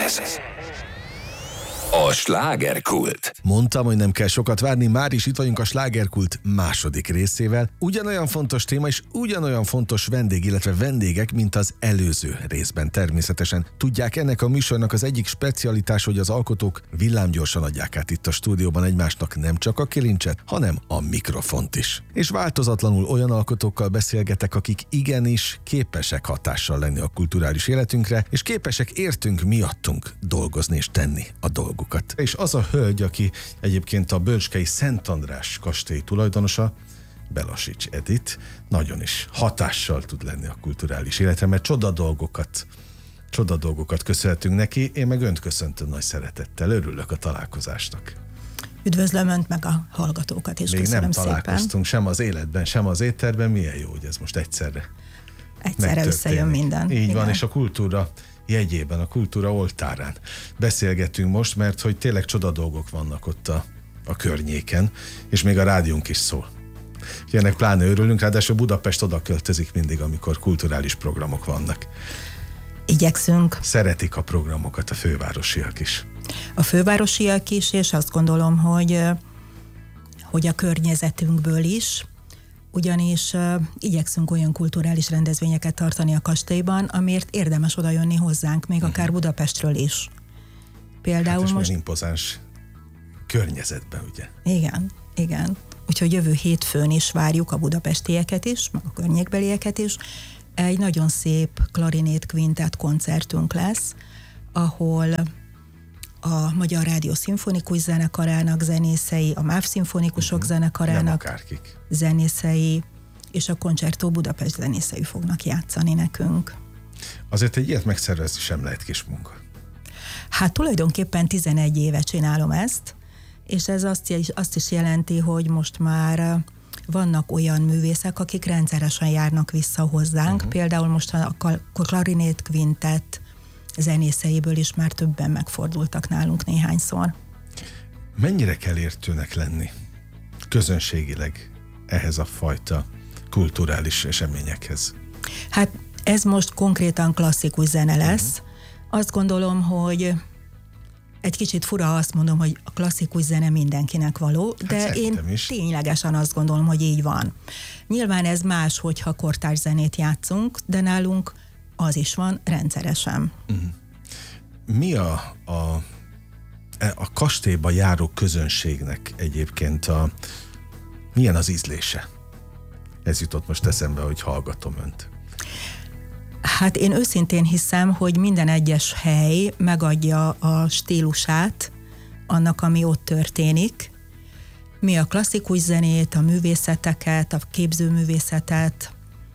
Ez a slágerkult. Mondtam, hogy nem kell sokat várni, már is itt vagyunk a slágerkult második részével. Ugyanolyan fontos téma és ugyanolyan fontos vendég, illetve vendégek, mint az előző részben természetesen. Tudják, ennek a műsornak az egyik specialitás, hogy az alkotók villámgyorsan adják át itt a stúdióban egymásnak nem csak a kilincset, hanem a mikrofont is. És változatlanul olyan alkotókkal beszélgetek, akik igenis képesek hatással lenni a kulturális életünkre, és képesek értünk miattunk dolgozni és tenni a dolgokat. És az a hölgy, aki egyébként a bölcskei Szent András kastély tulajdonosa, Belasics Edith, nagyon is hatással tud lenni a kulturális életre, mert csoda dolgokat köszönhetünk neki. Én meg önt köszöntöm nagy szeretettel, örülök a találkozásnak. Üdvözlöm önt meg a hallgatókat, és még köszönöm nem szépen. találkoztunk sem az életben, sem az étterben, milyen jó, hogy ez most egyszerre összejön minden. Így igen. van, és a kultúra jegyében, a kultúra oltárán beszélgetünk most, mert hogy tényleg csoda dolgok vannak ott a környéken, és még a rádiónk is szól. Ennek pláne örülünk, ráadásul Budapest oda költözik mindig, amikor kulturális programok vannak. Igyekszünk. Szeretik a programokat a fővárosiak is. A fővárosiak is, és azt gondolom, hogy a környezetünkből is, ugyanis igyekszünk olyan kulturális rendezvényeket tartani a kastélyban, amiért érdemes odajönni hozzánk, még akár Budapestről is. Például hát most... impozáns környezetben, ugye? Igen. Úgyhogy jövő hétfőn is várjuk a budapestieket is, meg a környékbelieket is. Egy nagyon szép klarinét kvintett koncertünk lesz, ahol a Magyar Rádió Szimfonikus Zenekarának zenészei, a MÁV Szimfonikusok Zenekarának zenészei, és a Concerto Budapest zenészei fognak játszani nekünk. Azért egy ilyet megszervezni sem lehet kis munka. Hát tulajdonképpen 11 éve csinálom ezt, és ez azt is jelenti, hogy most már vannak olyan művészek, akik rendszeresen járnak vissza hozzánk. Például most a klarinét kvintett zenészeiből is már többen megfordultak nálunk néhányszor. Mennyire kell értőnek lenni közönségileg ehhez a fajta kulturális eseményekhez? Hát ez most konkrétan klasszikus zene lesz. Azt gondolom, hogy egy kicsit fura, azt mondom, hogy a klasszikus zene mindenkinek való, de én ténylegesen azt gondolom, hogy így van. Nyilván ez más, hogyha kortárs zenét játszunk, de nálunk az is van rendszeresen. Mi a kastélyba járó közönségnek egyébként milyen az ízlése? Ez jutott most eszembe, hogy hallgatom önt. Hát én őszintén hiszem, hogy minden egyes hely megadja a stílusát annak, ami ott történik. Mi a klasszikus zenét, a művészeteket, a képzőművészetet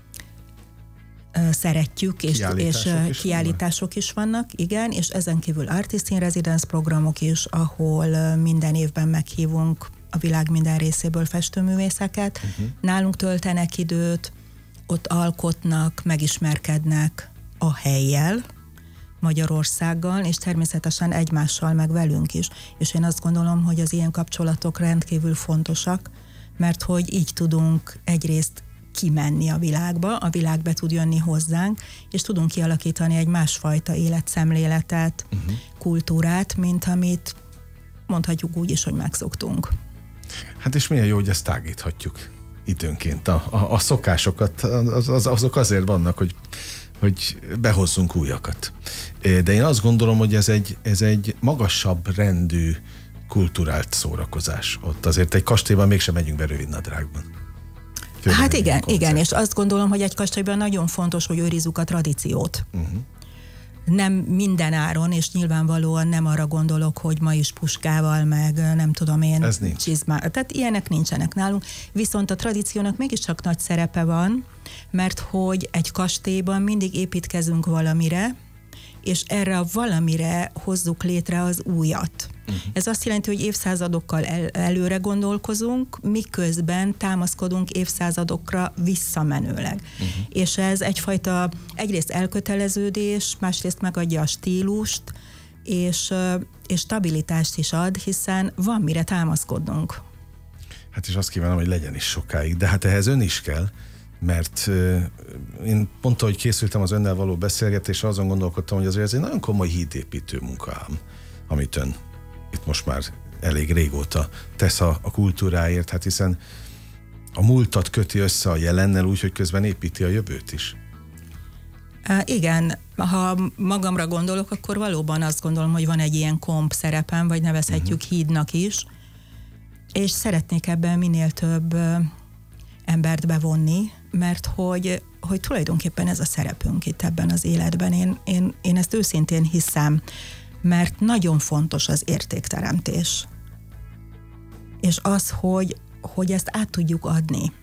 szeretjük, és kiállítások is vannak, igen, és ezen kívül Artist in Residence programok is, ahol minden évben meghívunk a világ minden részéből festőművészeket. Nálunk töltenek időt, ott alkotnak, megismerkednek a hellyel, Magyarországgal, és természetesen egymással, meg velünk is. És én azt gondolom, hogy az ilyen kapcsolatok rendkívül fontosak, mert hogy így tudunk egyrészt kimenni a világ be tud jönni hozzánk, és tudunk kialakítani egy másfajta életszemléletet, kultúrát, mint amit mondhatjuk úgy is, hogy megszoktunk. Hát és milyen jó, hogy ezt tágíthatjuk időnként. A szokásokat, azok azért vannak, hogy behozzunk újakat. De én azt gondolom, hogy ez egy magasabb rendű kulturált szórakozás. Ott azért egy kastélyban mégsem megyünk be rövidnadrágban. Hát igen, és azt gondolom, hogy egy kastélyban nagyon fontos, hogy őrizzük a tradíciót. Nem minden áron, és nyilvánvalóan nem arra gondolok, hogy ma is puskával, meg nem tudom én, csizmával. Tehát ilyenek nincsenek nálunk. Viszont a tradíciónak mégiscsak nagy szerepe van, mert hogy egy kastélyban mindig építkezünk valamire, és erre a valamire hozzuk létre az újat. Ez azt jelenti, hogy évszázadokkal előre gondolkozunk, miközben támaszkodunk évszázadokra visszamenőleg. És ez egyfajta egyrészt elköteleződés, másrészt megadja a stílust, és stabilitást is ad, hiszen van mire támaszkodnunk. Hát és azt kívánom, hogy legyen is sokáig, de hát ehhez ön is kell, mert én pont ahogy készültem az önnel való beszélgetésre, azon gondolkodtam, hogy azért ez egy nagyon komoly hídépítő munkám, amit ön itt most már elég régóta tesz a kultúráért, hát hiszen a múltat köti össze a jelennel úgy, hogy közben építi a jövőt is. Igen, ha magamra gondolok, akkor valóban azt gondolom, hogy van egy ilyen komp szerepem, vagy nevezhetjük hídnak is, és szeretnék ebben minél több embert bevonni, mert hogy tulajdonképpen ez a szerepünk itt ebben az életben. Én ezt őszintén hiszem, mert nagyon fontos az értékteremtés. És az, hogy ezt át tudjuk adni.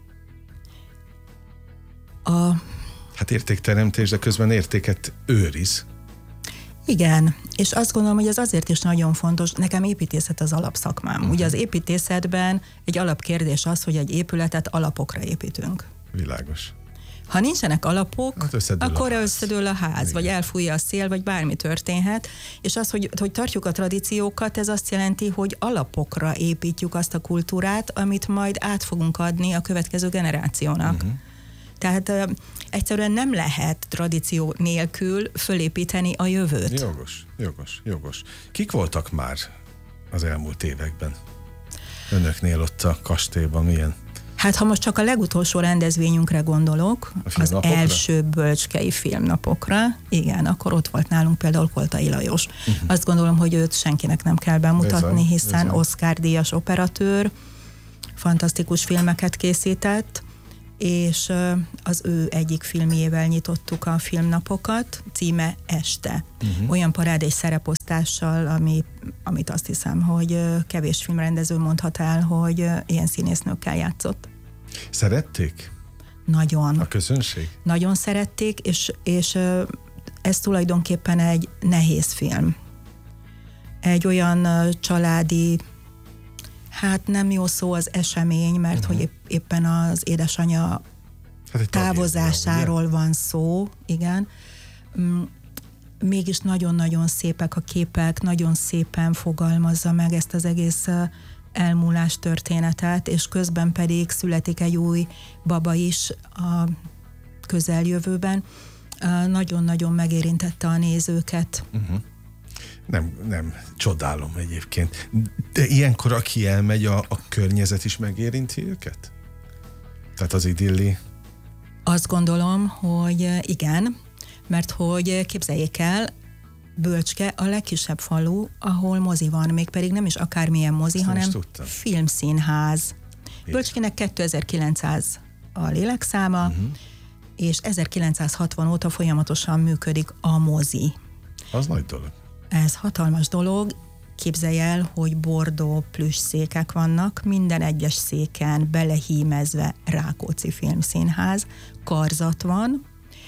Hát értékteremtés, de közben értéket őriz. Igen, és azt gondolom, hogy ez azért is nagyon fontos. Nekem építészet az alapszakmám. Ugye az építészetben egy alapkérdés az, hogy egy épületet alapokra építünk. Világos. Ha nincsenek alapok, hát akkor összedől a ház, igen. Vagy elfújja a szél, vagy bármi történhet. És az, hogy tartjuk a tradíciókat, ez azt jelenti, hogy alapokra építjük azt a kultúrát, amit majd át fogunk adni a következő generációnak. Tehát egyszerűen nem lehet tradíció nélkül fölépíteni a jövőt. Jogos. Kik voltak már az elmúlt években? Önöknél ott a kastélyban milyen? Hát ha most csak a legutolsó rendezvényünkre gondolok, az első bölcskei filmnapokra, igen, akkor ott volt nálunk például Koltai Lajos. Azt gondolom, hogy őt senkinek nem kell bemutatni, hiszen Oscar-díjas operatőr, fantasztikus filmeket készített, és az ő egyik filmjével nyitottuk a filmnapokat, címe Este. Olyan parádés szereposztással, amit azt hiszem, hogy kevés filmrendező mondhat el, hogy ilyen színésznőkkel játszott. Szerették? Nagyon. A közönség? Nagyon szerették, és ez tulajdonképpen egy nehéz film. Egy olyan családi, hát nem jó szó az esemény, mert hogy éppen az édesanyja távozásáról van szó, igen. Mégis nagyon-nagyon szépek a képek, nagyon szépen fogalmazza meg ezt az egész elmúlás történetet, és közben pedig születik egy új baba is a közeljövőben. Nagyon-nagyon megérintette a nézőket. Nem csodálom egyébként. De ilyenkor, aki elmegy, a környezet is megérinti őket? Tehát az idilli? Azt gondolom, hogy igen, mert hogy képzeljék el, Bölcske a legkisebb falu, ahol mozi van, mégpedig nem is akármilyen mozi, hanem filmszínház. Bölcskének 2900 a lélekszáma, és 1960 óta folyamatosan működik a mozi. Az nagy dolog. Ez hatalmas dolog. Képzelj el, hogy bordó plüss székek vannak, minden egyes széken belehímezve Rákóczi Filmszínház, karzat van,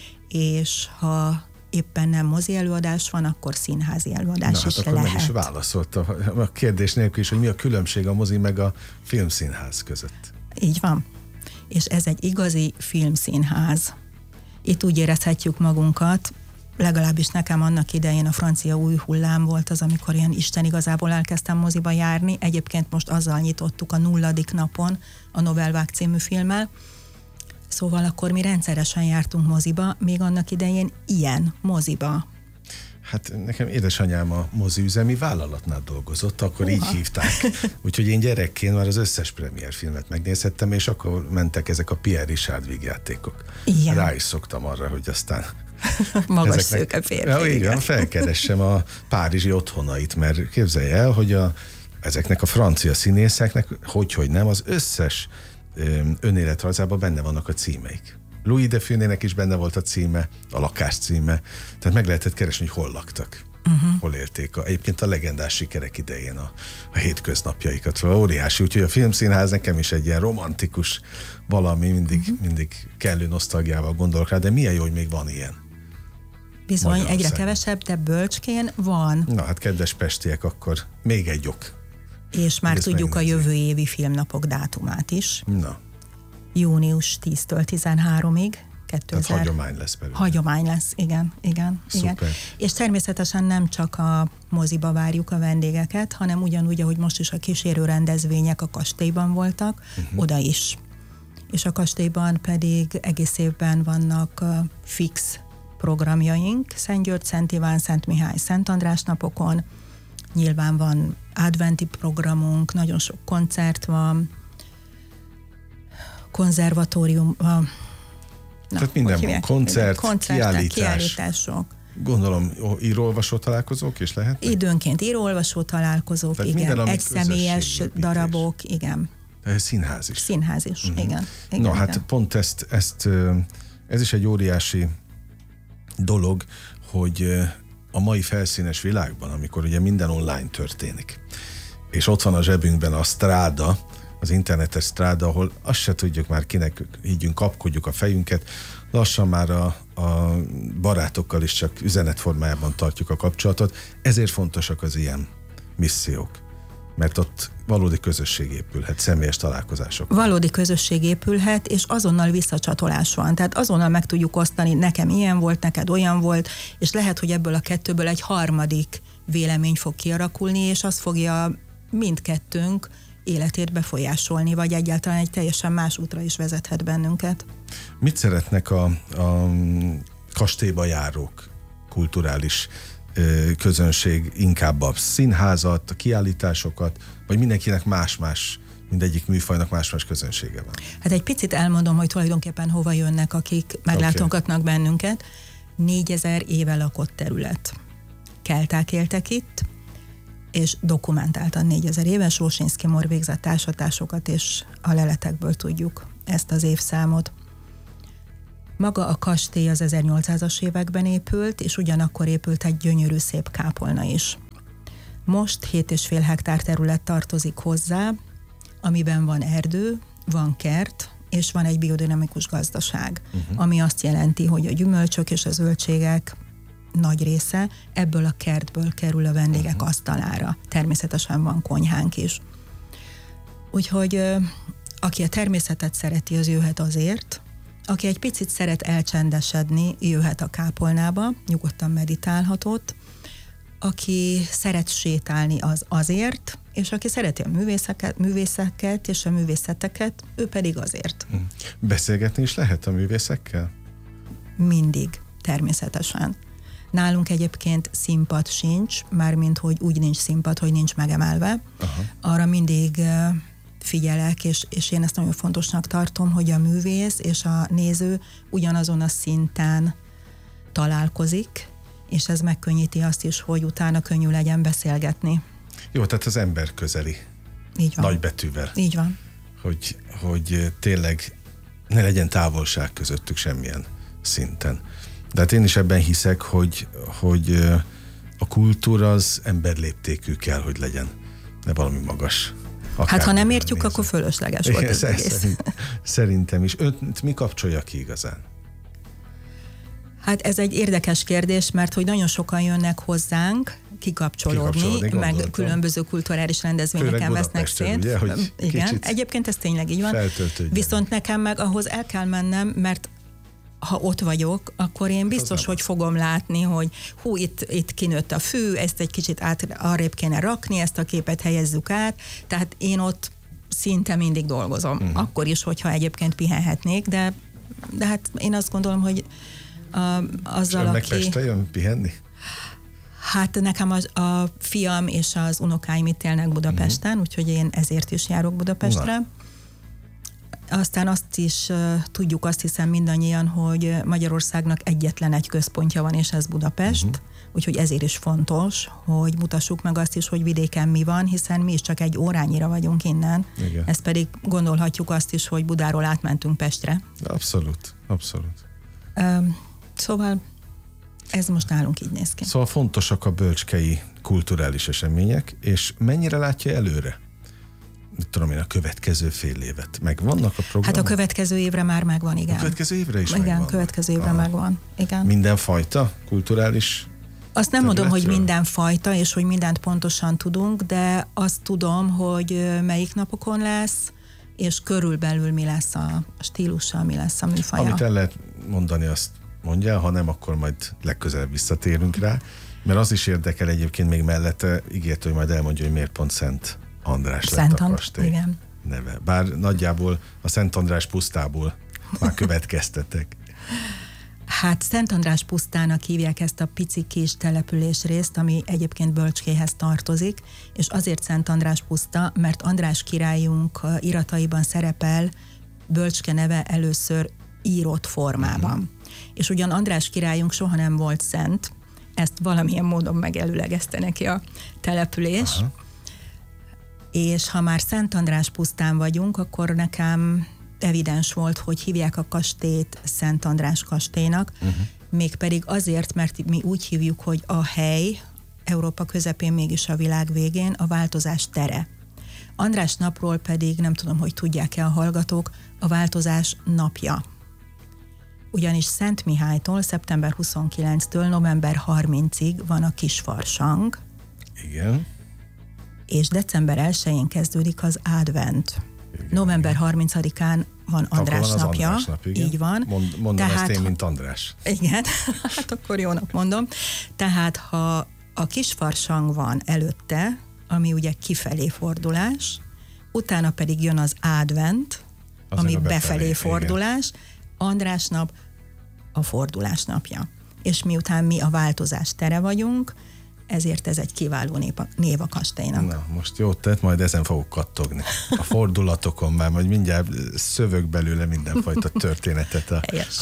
és ha éppen nem mozi előadás van, akkor színházi előadás is akkor lehet. Meg is válaszolta a kérdés nélkül is, hogy mi a különbség a mozi meg a filmszínház között. Így van. És ez egy igazi filmszínház. Itt úgy érezhetjük magunkat, legalábbis nekem annak idején a francia új hullám volt az, amikor ilyen Isten igazából elkezdtem moziba járni. Egyébként most azzal nyitottuk a 0. napon a Novelvák című filmmel. Szóval akkor mi rendszeresen jártunk moziba, még annak idején ilyen moziba. Hát nekem édesanyám a moziüzemi vállalatnál dolgozott, akkor így hívták. Úgyhogy én gyerekként már az összes premier filmet megnézhettem, és akkor mentek ezek a Pierre Richard vígjátékok. Igen. Rá is szoktam arra, hogy aztán magas szőke férfi. Igen, felkeressem a párizsi otthonait, mert képzelj el, hogy ezeknek a francia színészeknek, hogy nem, az összes önéletrajzában benne vannak a címeik. Louis de Funès-nek is benne volt a címe, a lakás címe, tehát meg lehetett keresni, hogy hol laktak, hol élték egyébként a legendás sikerek idején a hétköznapjaikat. Óriási, úgyhogy a filmszínház nekem is egy ilyen romantikus valami, mindig kellő nosztalgiával gondolok rá, de milyen jó, hogy még van ilyen. Bizony, egyre kevesebb, de Bölcskén van. Na hát, kedves pestiek, akkor még egy ok. És már tudjuk a jövő évi filmnapok dátumát is. Na. Június 10-től 13-ig. Tehát hagyomány lesz belőle. Hagyomány lesz, igen. És természetesen nem csak a moziba várjuk a vendégeket, hanem ugyanúgy, ahogy most is a kísérő rendezvények a kastélyban voltak, oda is. és a kastélyban pedig egész évben vannak fix programjaink, Szentgyörgy, Szent Iván, Szent Mihály, Szent András napokon. Nyilván van adventi programunk, nagyon sok koncert van, konzervatórium van. Tehát minden van, koncertek, kiállítások. Gondolom, író-olvasó találkozók is lehet? Időnként író-olvasó találkozók, tehát igen. Minden, egyszemélyes darabok, igen. Színház is. Színház is, igen. Na, hát pont ez is egy óriási dolog, hogy a mai felszínes világban, amikor ugye minden online történik, és ott van a zsebünkben a Strada, az internetes Strada, ahol azt se tudjuk már kinek higgyünk, kapkodjuk a fejünket, lassan már a barátokkal is csak üzenetformájában tartjuk a kapcsolatot, ezért fontosak az ilyen missziók. Mert ott valódi közösség épülhet, személyes találkozások. Valódi közösség épülhet, és azonnal visszacsatolás van. Tehát azonnal meg tudjuk osztani, nekem ilyen volt, neked olyan volt, és lehet, hogy ebből a kettőből egy harmadik vélemény fog kialakulni, és az fogja mindkettőnk életét befolyásolni, vagy egyáltalán egy teljesen más útra is vezethet bennünket. Mit szeretnek a kastélyba járók, kulturális közönség, inkább a színházat, a kiállításokat, vagy mindenkinek más-más, mindegyik műfajnak más-más közönsége van? Hát egy picit elmondom, hogy tulajdonképpen hova jönnek, akik meglátogatnak bennünket. 4000 éve lakott terület. Kelták éltek itt, és dokumentáltan 4000 éves Rózsinszki-Mor végzett ásatássokat, és a leletekből tudjuk ezt az évszámot. Maga a kastély az 1800-as években épült, és ugyanakkor épült egy gyönyörű szép kápolna is. Most 7,5 hektár terület tartozik hozzá, amiben van erdő, van kert, és van egy biodinamikus gazdaság, ami azt jelenti, hogy a gyümölcsök és a zöldségek nagy része ebből a kertből kerül a vendégek asztalára. Természetesen van konyhánk is. Úgyhogy aki a természetet szereti, az jöhet azért. Aki egy picit szeret elcsendesedni, jöhet a kápolnába, nyugodtan meditálhatott. Aki szeret sétálni, az azért, és aki szereti a művészeket és a művészeteket, ő pedig azért. Beszélgetni is lehet a művészekkel? Mindig, természetesen. Nálunk egyébként színpad sincs, mármint hogy úgy nincs színpad, hogy nincs megemelve. Aha. Arra mindig figyelek, és én ezt nagyon fontosnak tartom, hogy a művész és a néző ugyanazon a szinten találkozik, és ez megkönnyíti azt is, hogy utána könnyű legyen beszélgetni. Jó, tehát az ember közeli. Így van. Nagy betűvel. Így van. Hogy tényleg ne legyen távolság közöttük semmilyen szinten. De hát én is ebben hiszek, hogy a kultúra az emberléptékű kell, hogy legyen, de valami magas. Hát ha nem értjük, akkor fölösleges volt az egész. Szerintem is. Önt mi kapcsolja ki igazán? Hát ez egy érdekes kérdés, mert hogy nagyon sokan jönnek hozzánk kikapcsolódni, meg különböző kulturális rendezvényeken vesznek szét. Igen, egyébként ez tényleg így van. Viszont nekem meg ahhoz el kell mennem, mert ha ott vagyok, akkor én biztos, hogy fogom látni, hogy itt kinőtt a fű, ezt egy kicsit arrébb kéne rakni, ezt a képet helyezzük át, tehát én ott szinte mindig dolgozom. Akkor is, hogyha egyébként pihenhetnék, de hát én azt gondolom, hogy azzal, aki... Pestre jön pihenni? Hát nekem a fiam és az unokáim itt élnek Budapesten, úgyhogy én ezért is járok Budapestre. Na. Aztán azt is tudjuk, azt hiszem mindannyian, hogy Magyarországnak egyetlen egy központja van, és ez Budapest. Úgyhogy ezért is fontos, hogy mutassuk meg azt is, hogy vidéken mi van, hiszen mi is csak egy órányira vagyunk innen. Igen. Ezt pedig gondolhatjuk azt is, hogy Budáról átmentünk Pestre. Abszolút. Szóval ez most nálunk így néz ki. Szóval fontosak a bölcskei kulturális események, és mennyire látja előre? Tudom én, a következő fél évet. Megvannak a programok? Hát a következő évre már megvan, igen. A következő évre is megvan? Igen, következő évre megvan, igen. Mindenfajta kulturális Azt nem mondom, hogy minden fajta, és hogy mindent pontosan tudunk, de azt tudom, hogy melyik napokon lesz, és körülbelül mi lesz a stílusa, mi lesz a műfaja. Amit el lehet mondani, azt mondja, ha nem, akkor majd legközelebb visszatérünk rá, mert az is érdekel egyébként még mellette, ígért, hogy majd elmondja, hogy miért pont Szent András lett a kastély. Igen. neve. Bár nagyjából a Szent András pusztából már következtetek. Hát Szent András pusztának hívják ezt a pici kis településrészt, ami egyébként Bölcskéhez tartozik, és azért Szent András puszta, mert András királyunk irataiban szerepel Bölcske neve először írott formában. És ugyan András királyunk soha nem volt szent, ezt valamilyen módon megelőlegezte neki a település, és ha már Szent András pusztán vagyunk, akkor nekem evidens volt, hogy hívják a kastélyt Szent András kastélynak, mégpedig azért, mert mi úgy hívjuk, hogy a hely Európa közepén, mégis a világ végén a változás tere. András napról pedig, nem tudom, hogy tudják-e a hallgatók, a változás napja. Ugyanis Szent Mihálytól, szeptember 29-től november 30-ig van a Kisfarsang. Igen. És december 1-én kezdődik az advent. Igen. November 30-án van András van napja. András nap, igen. Így van. Mondom tehát, ezt én, mint András. Igen, hát akkor jónak mondom. Tehát, ha a Kisfarsang van előtte, ami ugye kifelé fordulás, utána pedig jön az advent, ami befelé fordulás, igen. András nap a fordulás napja. És miután mi a változás tere vagyunk, ezért ez egy kiváló név a kastélynak. Na, most jót tett, majd ezen fogok kattogni. A fordulatokon már majd mindjárt szövök belőle mindenfajta történetet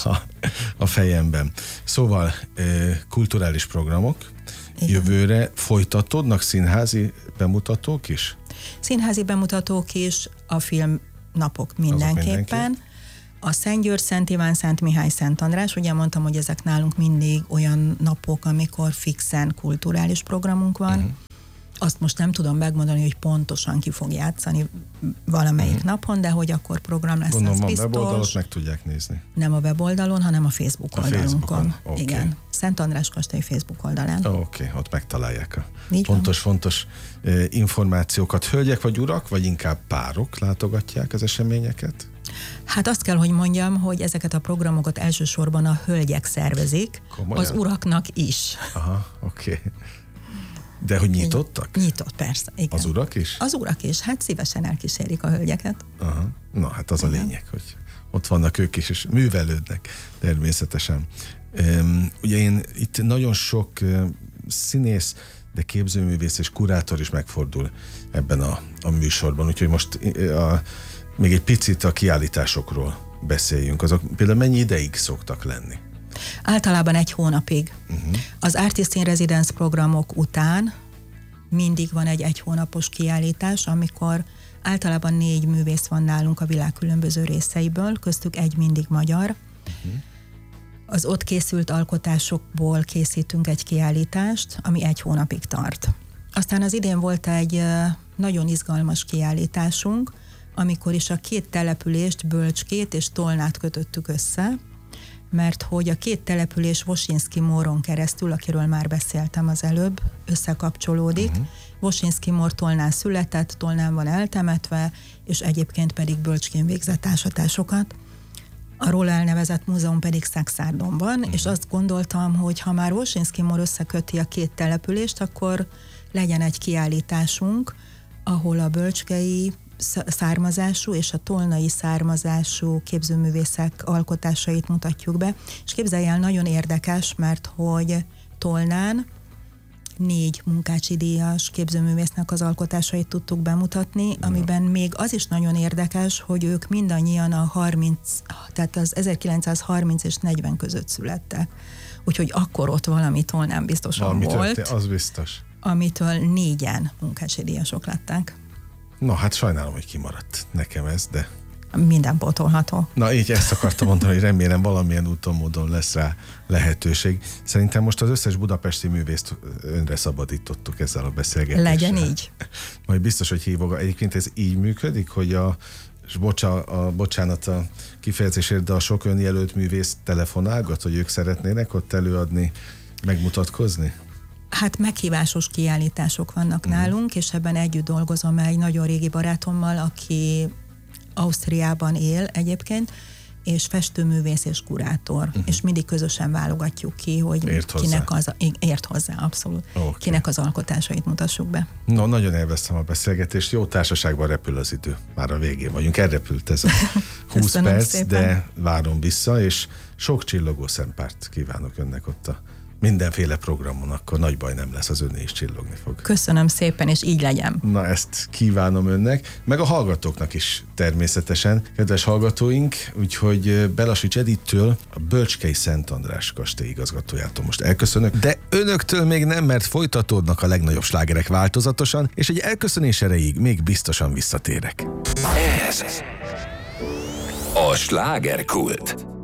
a fejemben. Szóval kulturális programok, igen. Jövőre folytatódnak színházi bemutatók is? Színházi bemutatók is, a filmnapok mindenképpen. A Szent György, Szent Iván, Szent Mihály, Szent András, ugye mondtam, hogy ezek nálunk mindig olyan napok, amikor fixen kulturális programunk van. Azt most nem tudom megmondani, hogy pontosan ki fog játszani valamelyik napon, de hogy akkor program lesz, gondolom, az biztos. Gondolom, a weboldalot meg tudják nézni. Nem a weboldalon, hanem a Facebook oldalunkon. Okay. Igen. Szent András kastély Facebook oldalán. Oké, ott megtalálják a fontos információkat. Hölgyek vagy urak, vagy inkább párok látogatják az eseményeket? Hát azt kell, hogy mondjam, hogy ezeket a programokat elsősorban a hölgyek szervezik, komolyan? Az uraknak is. Aha, oké. De hogy nyitottak? Nyitott, persze, igen. Az urak is? Az urak is, hát szívesen elkísérik a hölgyeket. Aha. Na, hát az igen. A lényeg, hogy ott vannak ők is, és művelődnek természetesen. Ugye én itt nagyon sok színész, de képzőművész és kurátor is megfordul ebben a műsorban, úgyhogy most még egy picit a kiállításokról beszéljünk. Azok például mennyi ideig szoktak lenni? Általában 1 hónapig. Az Artist in Residence programok után mindig van egy 1 hónapos kiállítás, amikor általában 4 művész van nálunk a világ különböző részeiből, köztük 1 mindig magyar. Az ott készült alkotásokból készítünk egy kiállítást, ami 1 hónapig tart. Aztán az idén volt egy nagyon izgalmas kiállításunk, amikor is a 2 települést, Bölcskét és Tolnát kötöttük össze, mert hogy a 2 település Wosinski Móron keresztül, akiről már beszéltem az előbb, összekapcsolódik. Wosinski Mór Tolnán született, Tolnán van eltemetve, és egyébként pedig Bölcskén végzett ásatássokat. A róla elnevezett múzeum pedig Szexárdon van, és azt gondoltam, hogy ha már Wosinski Mór összeköti a 2 települést, akkor legyen egy kiállításunk, ahol a bölcskei származású és a tolnai származású képzőművészek alkotásait mutatjuk be. És képzelj el, nagyon érdekes, mert hogy Tolnán 4 munkácsi díjas képzőművésznek az alkotásait tudtuk bemutatni, amiben még az is nagyon érdekes, hogy ők mindannyian tehát az 1930 és 40 között születtek. Úgyhogy akkor ott valami Tolnán biztosan volt. Az biztos. Amitől 4-en munkácsi díjasok lettek. Na, hát sajnálom, hogy kimaradt nekem ez, de... Minden pótolható. Na, így ezt akartam mondani, hogy remélem valamilyen úton, módon lesz rá lehetőség. Szerintem most az összes budapesti művészt önre szabadítottuk ezzel a beszélgetéssel. Legyen így. Majd biztos, hogy hívok. Egyébként ez így működik, hogy bocsánat a kifejezésért, de a sok önjelölt művész telefonálgat, hogy ők szeretnének ott előadni, megmutatkozni? Hát meghívásos kiállítások vannak nálunk, és ebben együtt dolgozom egy nagyon régi barátommal, aki Ausztriában él egyébként, és festőművész és kurátor, és mindig közösen válogatjuk ki, hogy ért hozzá, abszolút. Okay. Kinek az alkotásait mutassuk be. No, nagyon élveztem a beszélgetést, jó társaságban repül az idő. Már a végén vagyunk, elrepült ez a 20 perc, szépen. De várom vissza, és sok csillogó szempárt kívánok önnek ott a mindenféle programon, akkor nagy baj nem lesz, az önné is csillogni fog. Köszönöm szépen, és így legyen. Na, ezt kívánom önnek, meg a hallgatóknak is természetesen, kedves hallgatóink, úgyhogy Belasics Edittől, a Bölcskei Szent András kastély igazgatójától most elköszönök, de önöktől még nem, mert folytatódnak a legnagyobb slágerek változatosan, és egy elköszönés erejéig még biztosan visszatérek. Ez a Slágerkult.